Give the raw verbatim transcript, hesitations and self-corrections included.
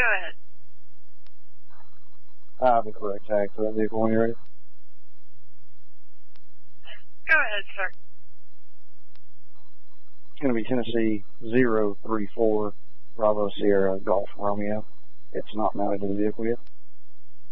Go ahead. I have the correct tag for that vehicle when you're ready. Go ahead, sir. It's going to be Tennessee zero three four Bravo Sierra Golf Romeo. It's not mounted to the vehicle yet.